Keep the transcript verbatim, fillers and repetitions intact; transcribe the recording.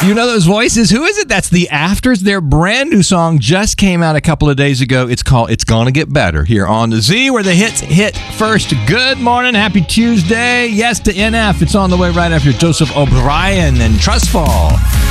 You know those voices? Who is it? That's the Afters. Their brand new song just came out a couple of days ago. It's called It's Gonna Get Better here on the Z, where the hits hit first. Good morning. Happy Tuesday. Yes to N F. It's on the way right after Joseph O'Brien and Trustfall.